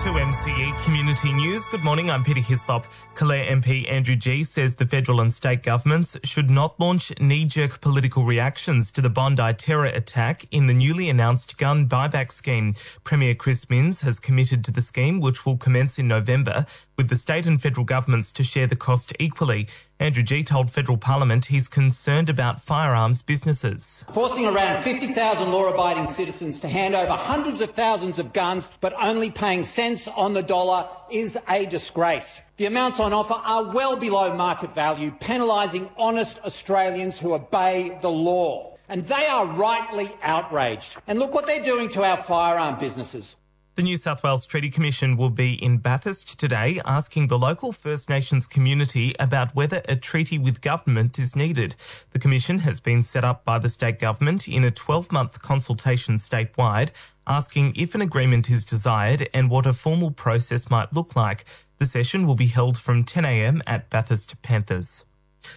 2MCE Community News. Good morning, I'm Peter Hislop. Calare MP Andrew Gee says the federal and state governments should not launch knee-jerk political reactions to the Bondi terror attack in the newly announced gun buyback scheme. Premier Chris Minns has committed to the scheme, which will commence in November, with the state and federal governments to share the cost equally. Andrew Gee told Federal Parliament he's concerned about firearms businesses. Forcing around 50,000 law-abiding citizens to hand over hundreds of thousands of guns but only paying cents on the dollar is a disgrace. The amounts on offer are well below market value, penalising honest Australians who obey the law. And they are rightly outraged. And look what they're doing to our firearm businesses. The New South Wales Treaty Commission will be in Bathurst today asking the local First Nations community about whether a treaty with government is needed. The commission has been set up by the state government in a 12-month consultation statewide, asking if an agreement is desired and what a formal process might look like. The session will be held from 10 a.m. at Bathurst Panthers.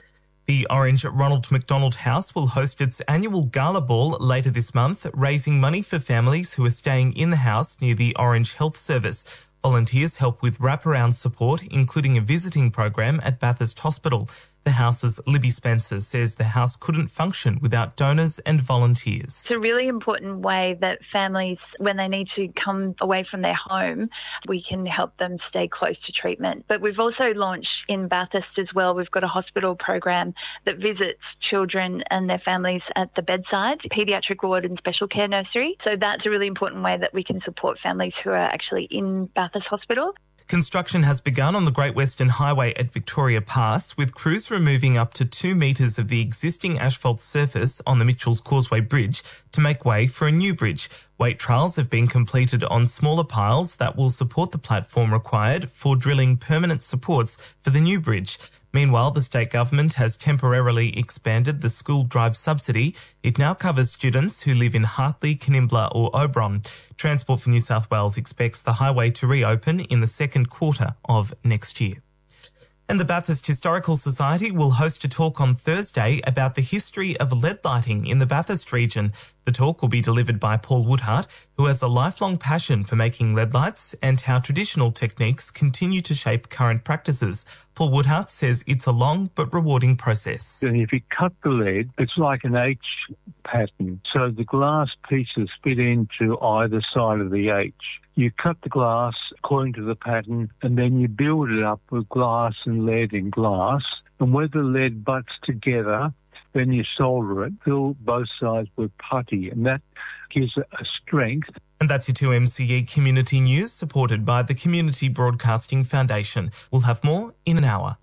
The Orange Ronald McDonald House will host its annual gala ball later this month, raising money for families who are staying in the house near the Orange Health Service. Volunteers help with wraparound support, including a visiting program at Bathurst Hospital. The house's Libby Spencer says the house couldn't function without donors and volunteers. It's a really important way that families, when they need to come away from their home, we can help them stay close to treatment. But we've also launched in Bathurst as well. We've got a hospital program that visits children and their families at the bedside, paediatric ward and special care nursery. So that's a really important way that we can support families who are actually in Bathurst Hospital. Construction has begun on the Great Western Highway at Victoria Pass, with crews removing up to 2 metres of the existing asphalt surface on the Mitchells Causeway Bridge to make way for a new bridge. Weight trials have been completed on smaller piles that will support the platform required for drilling permanent supports for the new bridge. Meanwhile, the state government has temporarily expanded the school drive subsidy. It now covers students who live in Hartley, Canimbla or Oberon. Transport for New South Wales expects the highway to reopen in the second quarter of next year. And the Bathurst Historical Society will host a talk on Thursday about the history of lead lighting in the Bathurst region. The talk will be delivered by Paul Woodhart, who has a lifelong passion for making lead lights and how traditional techniques continue to shape current practices. Paul Woodhart says it's a long but rewarding process. And if you cut the lead, it's like an H pattern. So the glass pieces fit into either side of the H. You cut the glass according to the pattern and then you build it up with glass and lead in glass. And where the lead butts together, then you solder it, fill both sides with putty, and that gives it a strength. And that's your 2MCE Community News, supported by the Community Broadcasting Foundation. We'll have more in an hour.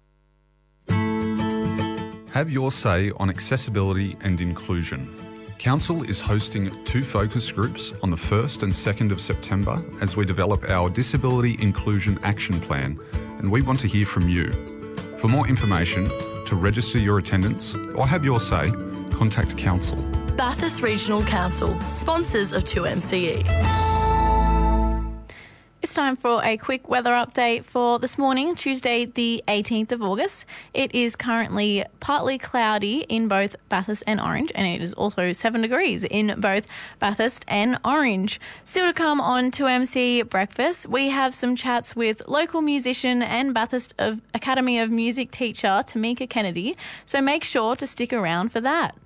Have your say on accessibility and inclusion. Council is hosting 2 focus groups on the 1st and 2nd of September as we develop our Disability Inclusion Action Plan, and we want to hear from you. For more information, to register your attendance or have your say, contact Council. Bathurst Regional Council, sponsors of 2MCE. It's time for a quick weather update for this morning, Tuesday the 18th of August. It is currently partly cloudy in both Bathurst and Orange, and it is also 7 degrees in both Bathurst and Orange. Still to come on 2MC Breakfast, we have some chats with local musician and Bathurst Academy of Music teacher Tamika Kennedy, so make sure to stick around for that.